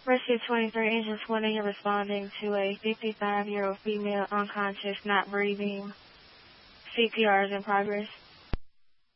Rescue 23, Engine 20, you're responding to a 55-year-old female unconscious, not breathing. CPR is in progress.